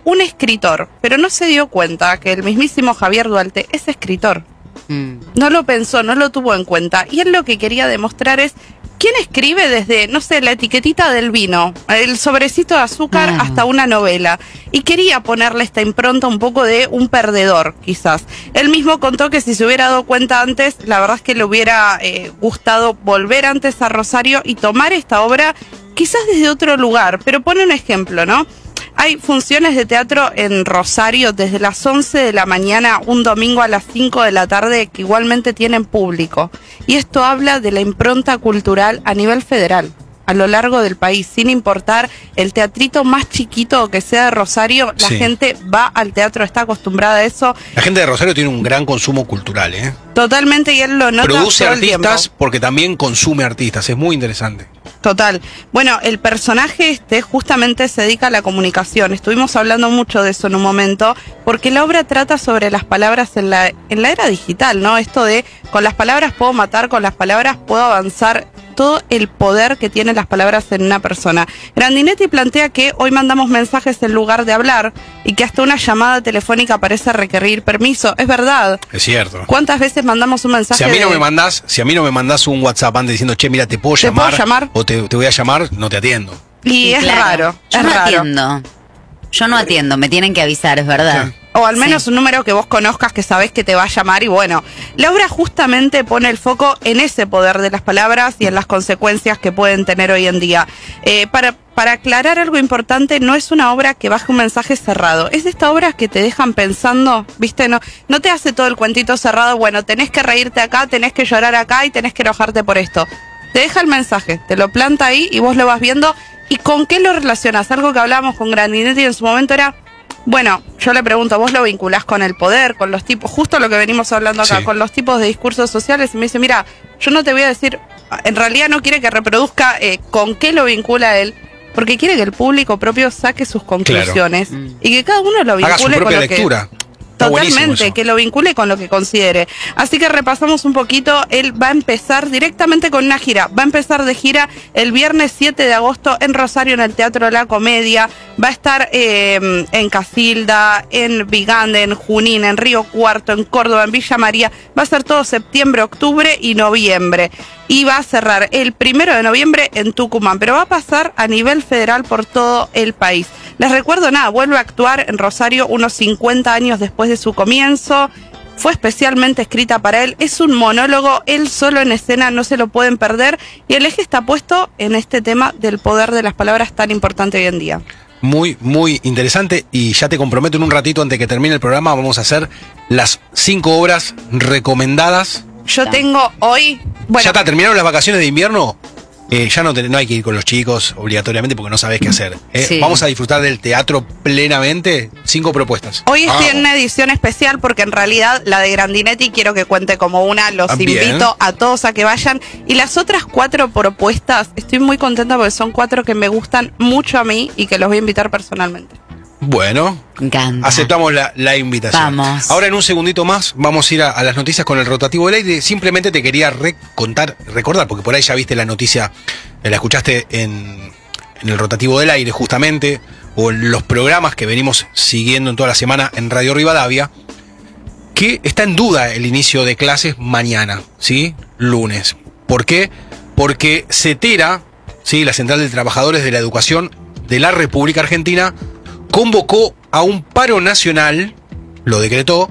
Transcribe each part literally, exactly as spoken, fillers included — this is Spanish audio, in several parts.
un escritor, pero no se dio cuenta que el mismísimo Javier Duarte es escritor. Mm. No lo pensó, no lo tuvo en cuenta. Y él lo que quería demostrar es quién escribe desde, no sé, la etiquetita del vino, el sobrecito de azúcar, ah. hasta una novela. Y quería ponerle esta impronta un poco de un perdedor, quizás. Él mismo contó que si se hubiera dado cuenta antes, la verdad es que le hubiera eh, gustado volver antes a Rosario y tomar esta obra quizás desde otro lugar. Pero pone un ejemplo, ¿no? Hay funciones de teatro en Rosario desde las once de la mañana, un domingo a las cinco de la tarde, que igualmente tienen público. Y esto habla de la impronta cultural a nivel federal, a lo largo del país, sin importar el teatrito más chiquito que sea de Rosario, la sí. gente va al teatro, está acostumbrada a eso. La gente de Rosario tiene un gran consumo cultural, ¿eh? Totalmente, y él lo nota. Produce todo el artistas tiempo. Porque también consume artistas, es muy interesante. Total. Bueno, el personaje este justamente se dedica a la comunicación. Estuvimos hablando mucho de eso en un momento, porque la obra trata sobre las palabras en la, en la era digital, ¿no? Esto de con las palabras puedo matar, con las palabras puedo avanzar, todo el poder que tienen las palabras en una persona. Grandinetti plantea que hoy mandamos mensajes en lugar de hablar y que hasta una llamada telefónica parece requerir permiso. Es verdad. Es cierto. ¿Cuántas veces mandamos un mensaje? Si a mí no de... me mandás, si a mí no me mandás un WhatsApp antes diciendo, che, mira, te puedo ¿Te llamar, puedo llamar? o te, te voy a llamar, no te atiendo. Y sí, es claro. raro. Yo es no raro. atiendo. Yo no atiendo, me tienen que avisar, es verdad. Sí. O al menos sí. un número que vos conozcas, que sabés que te va a llamar. Y bueno, la obra justamente pone el foco en ese poder de las palabras y en las consecuencias que pueden tener hoy en día. Eh, para, para aclarar algo importante, no es una obra que baje un mensaje cerrado. Es de estas obras que te dejan pensando, ¿viste? No, no te hace todo el cuentito cerrado, bueno, tenés que reírte acá, tenés que llorar acá y tenés que enojarte por esto. Te deja el mensaje, te lo planta ahí y vos lo vas viendo. ¿Y con qué lo relacionás? Algo que hablábamos con Grandinetti en su momento era... Bueno, yo le pregunto, ¿vos lo vinculás con el poder, con los tipos, justo lo que venimos hablando acá, sí. con los tipos de discursos sociales? Y me dice, mira, yo no te voy a decir, en realidad no quiere que reproduzca eh, con qué lo vincula él, porque quiere que el público propio saque sus conclusiones claro. y que cada uno lo vincule haga su propia con lo lectura. que... Totalmente, que lo vincule con lo que considere. Así que repasamos un poquito, él va a empezar directamente con una gira, va a empezar de gira el viernes siete de agosto en Rosario, en el Teatro La Comedia, va a estar eh, en Casilda, en Vigande, en Junín, en Río Cuarto, en Córdoba, en Villa María, va a ser todo septiembre, octubre y noviembre. Y va a cerrar el primero de noviembre en Tucumán, pero va a pasar a nivel federal por todo el país. Les recuerdo nada, vuelve a actuar en Rosario unos cincuenta años después de su comienzo. Fue especialmente escrita para él, es un monólogo, él solo en escena, no se lo pueden perder. Y el eje está puesto en este tema del poder de las palabras tan importante hoy en día. Muy, muy interesante, y ya te comprometo en un ratito, antes que termine el programa, vamos a hacer las cinco obras recomendadas. Yo tengo hoy... Bueno, ya está, terminaron las vacaciones de invierno. Eh, ya no, te, no hay que ir con los chicos obligatoriamente porque no sabés qué hacer. Eh, Sí. Vamos a disfrutar del teatro plenamente. Cinco propuestas. hoy estoy Vamos. en una edición especial porque en realidad la de Grandinetti quiero que cuente como una. Los Ah, bien. invito a todos a que vayan. Y las otras cuatro propuestas, estoy muy contenta porque son cuatro que me gustan mucho a mí y que los voy a invitar personalmente. Bueno, Me encanta. aceptamos la, la invitación. Vamos. Ahora en un segundito más vamos a ir a, a las noticias con el rotativo del aire. Simplemente te quería recontar, recordar, porque por ahí ya viste la noticia, eh, la escuchaste en, en el rotativo del aire justamente, o en los programas que venimos siguiendo en toda la semana en Radio Rivadavia, que está en duda el inicio de clases mañana, ¿sí? Lunes. ¿Por qué? Porque CETERA, ¿sí? La Central de Trabajadores de la Educación de la República Argentina, convocó a un paro nacional, lo decretó,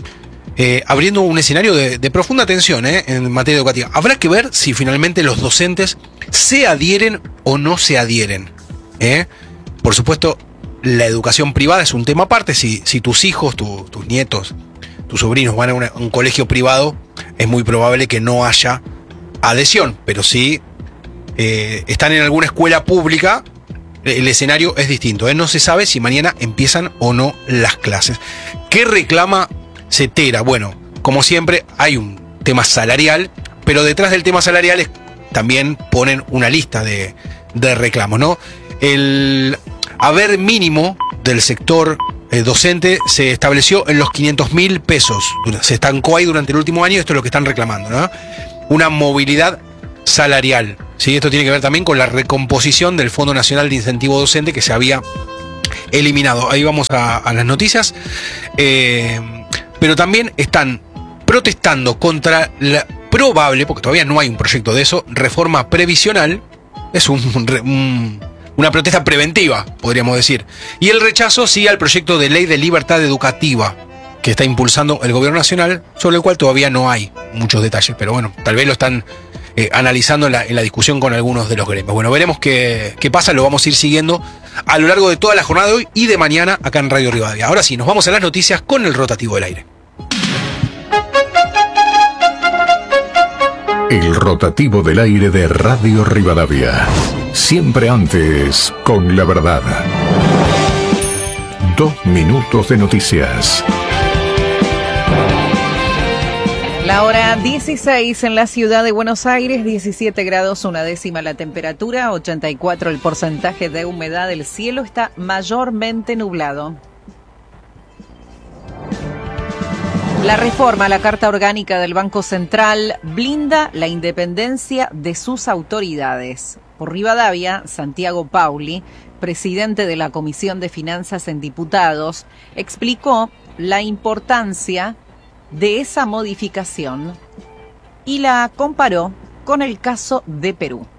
eh, abriendo un escenario de, de profunda tensión eh, en materia educativa. Habrá que ver si finalmente los docentes se adhieren o no se adhieren. ¿eh? Por supuesto, la educación privada es un tema aparte. Si, si tus hijos, tu, tus nietos, tus sobrinos van a una, un colegio privado, es muy probable que no haya adhesión. Pero si eh, están en alguna escuela pública, el escenario es distinto, ¿eh? No se sabe si mañana empiezan o no las clases. ¿Qué reclama CETERA? Bueno, como siempre, hay un tema salarial, pero detrás del tema salarial es, también ponen una lista de, de reclamos, ¿no? El haber mínimo del sector eh, docente se estableció en los quinientos mil pesos. Se estancó ahí durante el último año, esto es lo que están reclamando, ¿no? Una movilidad salarial. ¿Sí? Esto tiene que ver también con la recomposición del Fondo Nacional de Incentivo Docente que se había eliminado. Ahí vamos a, a las noticias. Eh, pero también están protestando contra la probable, porque todavía no hay un proyecto de eso, reforma previsional. Es un, un, una protesta preventiva, podríamos decir. Y el rechazo sí al proyecto de ley de libertad educativa que está impulsando el gobierno nacional, sobre el cual todavía no hay muchos detalles, pero bueno, tal vez lo están eh, analizando en la, en la discusión con algunos de los gremios. Bueno, veremos qué, qué pasa, lo vamos a ir siguiendo a lo largo de toda la jornada de hoy y de mañana acá en Radio Rivadavia. Ahora sí, nos vamos a las noticias con el rotativo del aire. El rotativo del aire de Radio Rivadavia. Siempre antes con la verdad. Dos minutos de noticias. La hora dieciséis en la ciudad de Buenos Aires, diecisiete grados, una décima la temperatura, ochenta y cuatro el porcentaje de humedad, el cielo está mayormente nublado. La reforma a la Carta Orgánica del Banco Central blinda la independencia de sus autoridades. Por Rivadavia, Santiago Pauli, presidente de la Comisión de Finanzas en Diputados, explicó la importancia de esa modificación y la comparó con el caso de Perú.